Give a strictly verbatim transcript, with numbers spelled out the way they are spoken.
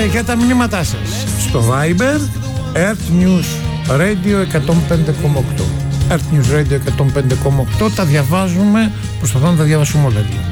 για τα μηνύματά σας στο Viber Earth News Radio εκατόν πέντε κόμμα οκτώ. Earth News Radio εκατόν πέντε κόμμα οκτώ. Τα διαβάζουμε, προσπαθούμε να τα διαβάσουμε όλα.